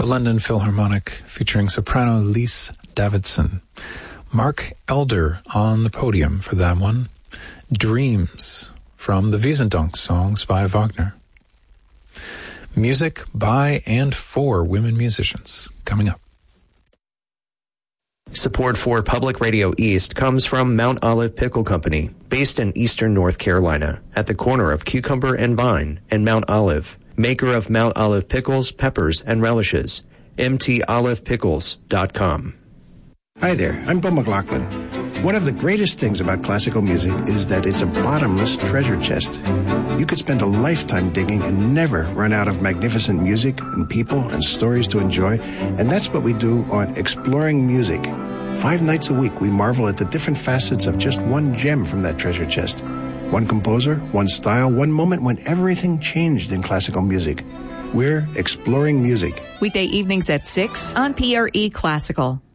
London Philharmonic featuring soprano Lise Davidson. Mark Elder on the podium for that one. Dreams from the Wiesendank songs by Wagner. Music by and for women musicians coming up. Support for Public Radio East comes from Mount Olive Pickle Company, based in eastern North Carolina, at the corner of Cucumber and Vine and Mount Olive. Maker of Mount Olive pickles, peppers, and relishes. mtolivepickles.com. Hi there, I'm Bill McLaughlin. One of the greatest things about classical music is that it's a bottomless treasure chest. You could spend a lifetime digging and never run out of magnificent music and people and stories to enjoy, and that's what we do on Exploring Music. 5 nights a week, we marvel at the different facets of just one gem from that treasure chest. One composer, one style, one moment when everything changed in classical music. We're Exploring Music. Weekday evenings at 6 on PRE Classical.